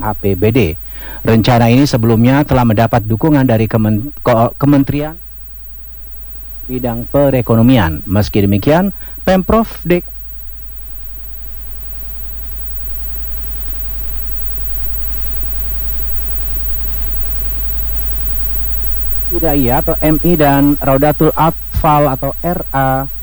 APBD. Rencana ini sebelumnya telah mendapat dukungan dari Kementerian Bidang Perekonomian. Meski demikian, Pemprov DKI Hidayah atau MI dan Raudatul Atfal atau RA